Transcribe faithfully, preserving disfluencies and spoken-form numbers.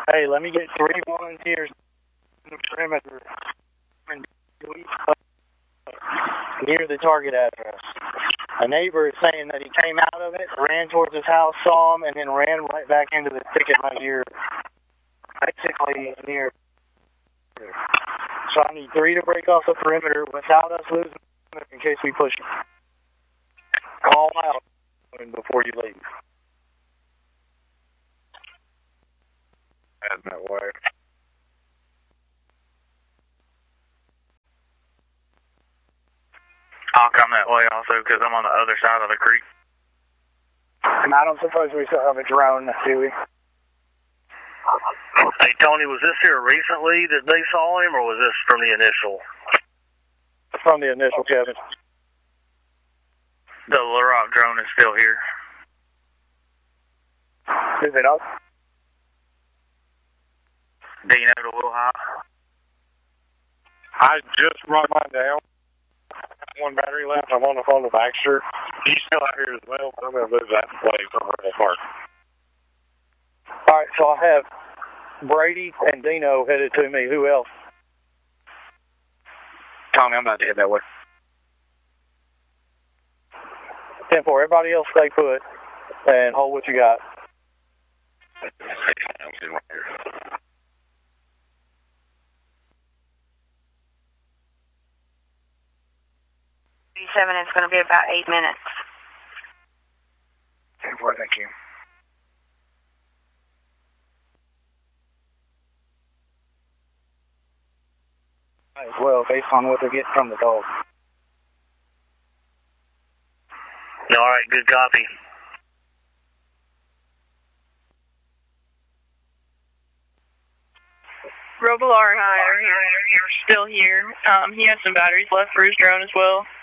Hey, let me get three volunteers in the perimeter near the target address. A neighbor is saying that he came out of it, ran towards his house, saw him, and then ran right back into the thicket right here. Basically near. So I need three to break off the perimeter without us losing them in case we push them. Call out before you leave. Heading that way. I'll come that way also because I'm on the other side of the creek. And I don't suppose we still have a drone, do we? Hey, Tony, was this here recently that they saw him, or was this from the initial? From the initial, Kevin. The LaRock drone is still here. Is it up? Do you know the little high? I just run mine down. One battery left. I'm on the phone with Baxter. He's still out here as well, but I'm going to move that place over in the park. All right, so I have Brady and Dino headed to me. Who else? Tommy, I'm about to head that way. ten four, everybody else stay put and hold what you got. I'm sitting right here. Seven. It's going to be about eight minutes. ten four, thank you. As well, based on what they're getting from the dog. All right, good copy. Robillard, hi, you're still here. Um, he has some batteries left for his drone as well.